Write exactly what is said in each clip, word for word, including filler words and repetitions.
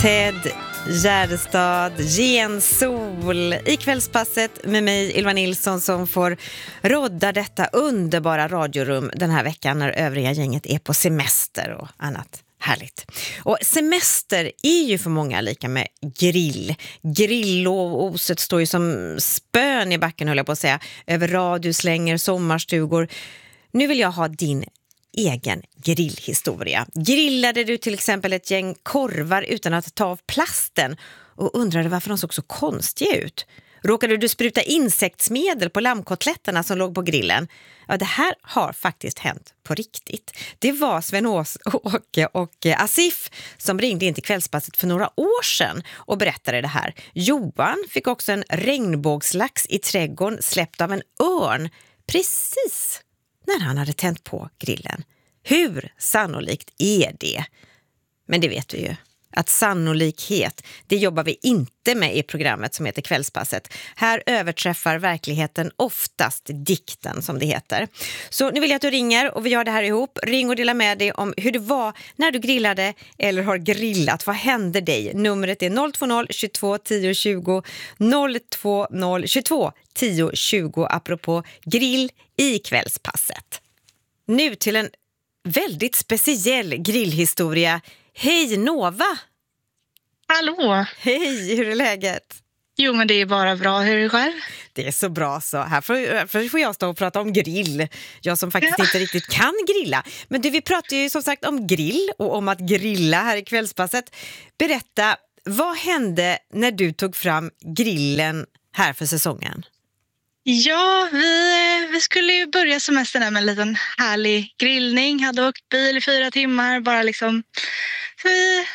Ted Gärdestad, Gensol i kvällspasset med mig Ylva Nilsson som får rodda detta underbara radiorum den här veckan när övriga gänget är på semester och annat härligt. Och semester är ju för många lika med grill. Grilloset står ju som spön i backen, höll jag på att säga, över radioslänger, sommarstugor. Nu vill jag ha din egen grillhistoria. Grillade du till exempel ett gäng korvar utan att ta av plasten och undrade varför de såg så konstiga ut? Råkade du spruta insektsmedel på lammkotletterna som låg på grillen? Ja, det här har faktiskt hänt på riktigt. Det var Sven-Åke och Asif som ringde in till kvällspasset för några år sedan och berättade det här. Johan fick också en regnbågslax i trädgården släppt av en örn precis när han hade tänt på grillen. Hur sannolikt är det? Men det vet vi ju. Att sannolikhet, det jobbar vi inte med i programmet som heter Kvällspasset. Här överträffar verkligheten oftast dikten som det heter. Så nu vill jag att du ringer och vi gör det här ihop. Ring och dela med dig om hur det var när du grillade eller har grillat. Vad hände dig? Numret är noll två noll tjugotvå tio tjugo noll två noll tjugotvå tio tjugo apropå grill i Kvällspasset. Nu till en väldigt speciell grillhistoria. Hej Nova! Hallå! Hej, hur är läget? Jo, men det är bara bra. Hur är det själv? Det är så bra så. Här får, här får jag stå och prata om grill. Jag som faktiskt Ja. inte riktigt kan grilla. Men du, vi pratar ju som sagt om grill och om att grilla här i Kvällspasset. Berätta, vad hände när du tog fram grillen här för säsongen? Ja, vi, vi skulle ju börja semestern där med en liten härlig grillning. Hade åkt bil i fyra timmar. Bara liksom... Så vi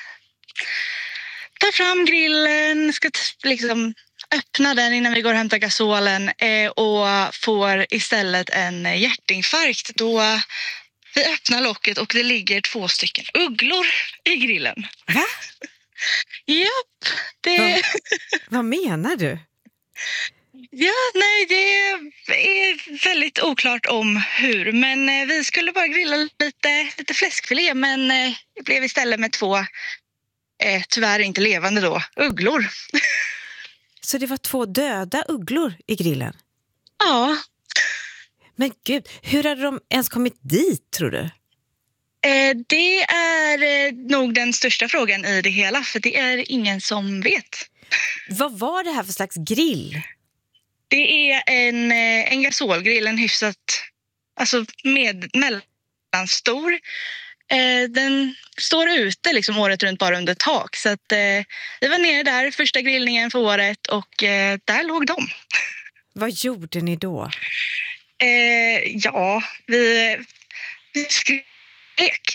tar fram grillen, ska t- liksom öppna den innan vi går och hämtar gasolen eh, och får istället en hjärtinfarkt då vi öppnar locket och det ligger två stycken ugglor i grillen. Va? Japp, det... Vad, vad menar du? Ja, nej, det är väldigt oklart om hur. Men eh, vi skulle bara grilla lite, lite fläskfilé, men eh, det blev istället med två, eh, tyvärr inte levande då, ugglor. Så det var två döda ugglor i grillen? Ja. Men gud, hur hade de ens kommit dit, tror du? Eh, det är eh, nog den största frågan i det hela, för det är ingen som vet. Vad var det här för slags grill? Det är en, eh, en gasolgrill, en hyfsat, alltså med, mellanstor. Eh, den står ute liksom året runt bara under tak. Så att, eh, vi var nere där, första grillningen för året och eh, där låg de. Vad gjorde ni då? Eh, ja, vi, vi skrek.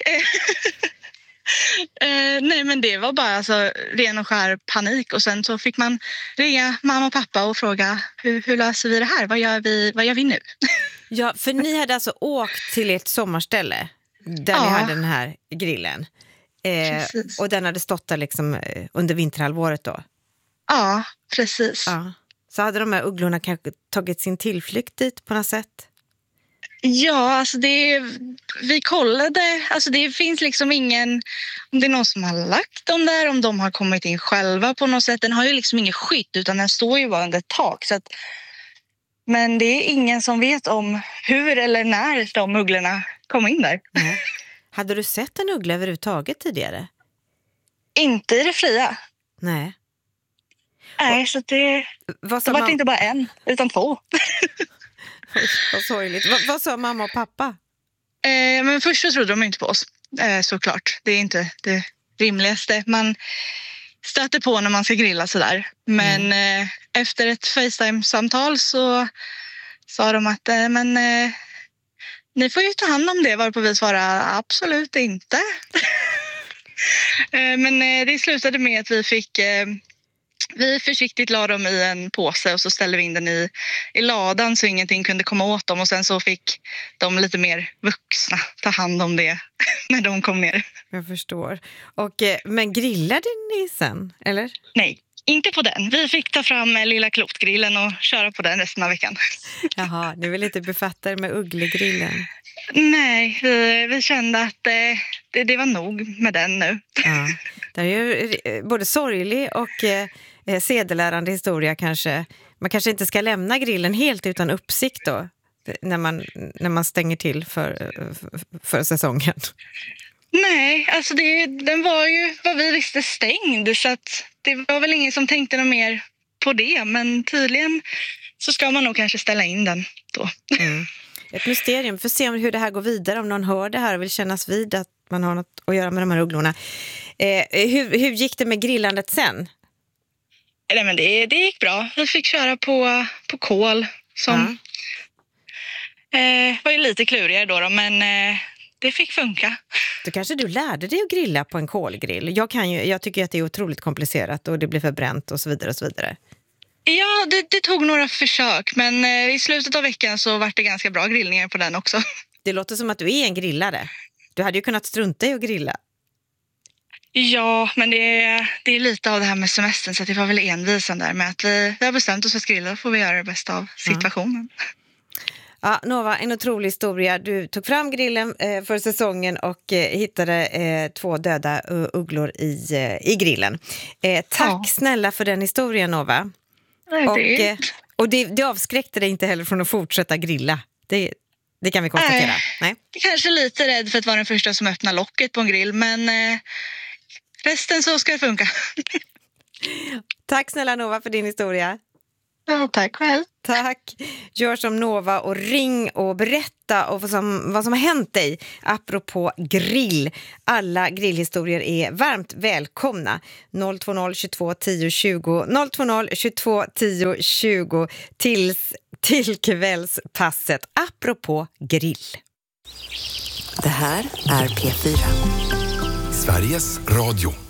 eh, nej men det var bara alltså, ren och skär panik och sen så fick man ringa mamma och pappa och fråga hur, hur löser vi det här? Vad gör vi, vad gör vi nu? Ja, för ni hade alltså åkt till ett sommarställe där Ja. ni hade den här grillen. Eh, Precis. och den hade stått där liksom eh, under vinterhalvåret då. Ja, precis. Ja. Så hade de här ugglorna kanske tagit sin tillflykt dit på något sätt? Ja, alltså det, vi kollade, alltså det finns liksom ingen, om det är någon som har lagt dem där, om de har kommit in själva på något sätt. Den har ju liksom ingen skydd utan den står ju bara under ett tak. Så att, men det är ingen som vet om hur eller när de ugglorna kom in där. Nej. Hade du sett en uggla överhuvudtaget tidigare? Inte i det fria. Nej. Nej, så det, Vad det sa, var mam- inte bara en, utan två. vad sorgligt. Vad, vad sa mamma och pappa? Eh, men först så trodde de inte på oss, eh, såklart. Det är inte det rimligaste man stöter på när man ska grilla sådär. Men eh, efter ett FaceTime-samtal så sa de att eh, men, eh, ni får ju ta hand om det, varpå vi svarade absolut inte. eh, men eh, det slutade med att vi fick... Eh, Vi försiktigt la dem i en påse och så ställde vi in den i, i ladan så ingenting kunde komma åt dem. Och sen så fick de lite mer vuxna ta hand om det när de kom ner. Jag förstår. Och, eh, men grillade ni sen, eller? Nej, inte på den. Vi fick ta fram eh, lilla klotgrillen och köra på den resten av veckan. Jaha, ni vill inte befatta er med ugglegrillen? Nej, vi, vi kände att eh, det, det var nog med den nu. Ja. Det är ju både sorglig och eh, sedelärande historia kanske. Man kanske inte ska lämna grillen helt utan uppsikt då, när man, när man stänger till för, för, för säsongen. Nej, alltså det, den var ju vad vi visste stängd, så att det var väl ingen som tänkte något mer på det, men tydligen så ska man nog kanske ställa in den då. Mm. Ett mysterium, för att se hur det här går vidare, om någon hör det här och vill kännas vid att man har något att göra med de här ugglorna. Eh, hur, hur gick det med grillandet sen? Nej, men det, det gick bra. Vi fick köra på, på kol som ja. eh, var ju lite klurigare då, då men eh, det fick funka. Då kanske du lärde dig att grilla på en kolgrill. Jag, kan ju, jag tycker att det är otroligt komplicerat och det blir förbränt och så vidare och så vidare. Ja, det, det tog några försök, men eh, i slutet av veckan så var det ganska bra grillningar på den också. Det låter som att du är en grillare. Du hade ju kunnat strunta i att grilla. Ja, men det är, det är lite av det här med semestern, så det var väl envisen där med att vi, vi har bestämt oss för att grilla, då får vi göra det bästa av situationen. Ja. Ja, Nova, en otrolig historia. Du tog fram grillen eh, för säsongen och eh, hittade eh, två döda uh, ugglor i, eh, i grillen. Eh, tack ja. snälla för den historien, Nova. Nej, och det. Eh, och det, det avskräckte dig inte heller från att fortsätta grilla. Det, det kan vi konstatera. Nej, Nej. Kanske lite rädd för att vara den första som öppnar locket på en grill, men eh, resten så ska det funka. Tack snälla Nova för din historia. Ja, tack själv. Tack. Gör som Nova och ring och berätta och vad som, vad som har hänt dig apropå grill. Alla grillhistorier är varmt välkomna. noll två noll tjugotvå tio tjugo noll två noll tjugotvå tio tjugo tills till kvällspasset apropå grill. Det här är P fyra. Sveriges Radio.